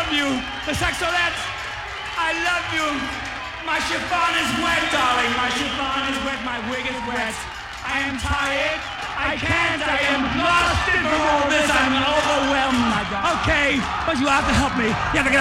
love you. The Saxolettes, I love you. My chiffon is wet, darling. My chiffon is wet. My wig is wet. I am tired. I can't. I am exhausted from all this. I'm overwhelmed. Okay, but you have to help me. You have to get